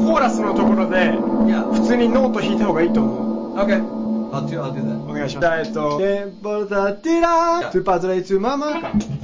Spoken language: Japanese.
コーラスのところで Yeah. 普通にノート弾いた方がいいと思う。 Okay. I'll do that. お願いします。じゃあテンポタティラースーパーズレイツーママか